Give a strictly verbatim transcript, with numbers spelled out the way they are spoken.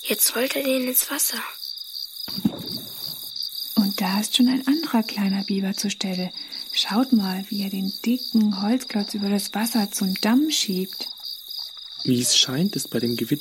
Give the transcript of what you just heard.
Jetzt rollt er den ins Wasser. Und da ist schon ein anderer kleiner Biber zur Stelle. Schaut mal, wie er den dicken Holzklotz über das Wasser zum Damm schiebt. Wie es scheint, ist bei dem Gewitter